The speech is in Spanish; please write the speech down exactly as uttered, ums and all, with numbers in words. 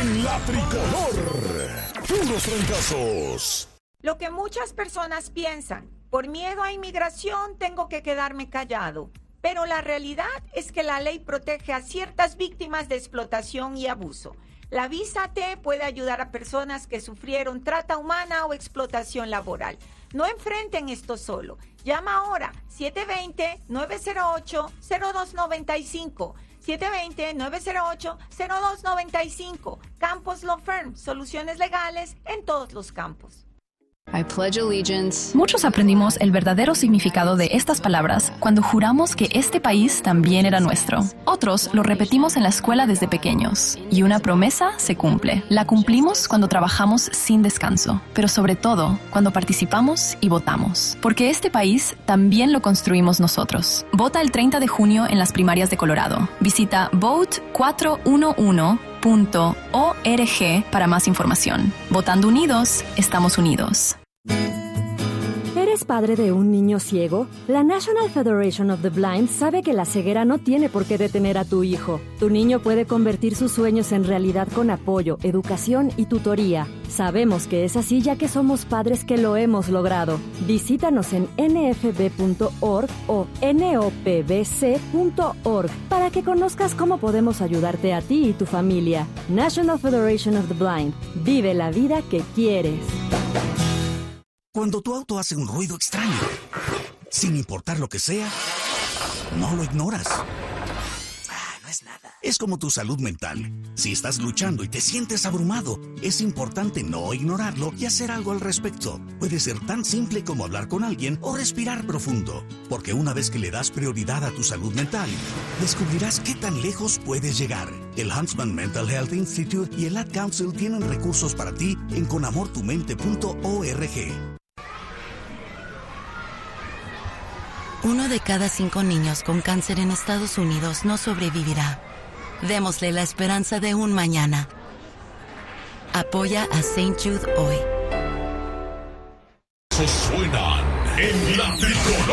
En la tricolor, puros fracasos. Lo que muchas personas piensan, por miedo a inmigración tengo que quedarme callado. Pero la realidad es que la ley protege a ciertas víctimas de explotación y abuso. La Visa T puede ayudar a personas que sufrieron trata humana o explotación laboral. No enfrenten esto solo. Llama ahora siete dos cero, nueve cero ocho, cero dos nueve cinco. siete dos cero, nueve cero ocho, cero dos nueve cinco. Campos Law Firm, soluciones legales en todos los campos. I pledge allegiance. Muchos aprendimos el verdadero significado de estas palabras cuando juramos que este país también era nuestro. Otros lo repetimos en la escuela desde pequeños. Y una promesa se cumple. La cumplimos cuando trabajamos sin descanso, pero sobre todo cuando participamos y votamos. Porque este país también lo construimos nosotros. Vota el treinta de junio en las primarias de Colorado. Visita vote cuatro uno uno punto org para más información. Votando unidos, estamos unidos. ¿Eres padre de un niño ciego? La National Federation of the Blind sabe que la ceguera no tiene por qué detener a tu hijo. Tu niño puede convertir sus sueños en realidad con apoyo, educación y tutoría. Sabemos que es así ya que somos padres que lo hemos logrado. Visítanos en n f b punto org o n o p b c punto org para que conozcas cómo podemos ayudarte a ti y tu familia. National Federation of the Blind. Vive la vida que quieres. Cuando tu auto hace un ruido extraño, sin importar lo que sea, no lo ignoras. Ah, no es nada. Es como tu salud mental. Si estás luchando y te sientes abrumado, es importante no ignorarlo y hacer algo al respecto. Puede ser tan simple como hablar con alguien o respirar profundo. Porque una vez que le das prioridad a tu salud mental, descubrirás qué tan lejos puedes llegar. El Huntsman Mental Health Institute y el Ad Council tienen recursos para ti en con amor tu mente punto org. Uno de cada cinco niños con cáncer en Estados Unidos no sobrevivirá. Démosle la esperanza de un mañana. Apoya a Saint Jude hoy. Suenan en la tricolor.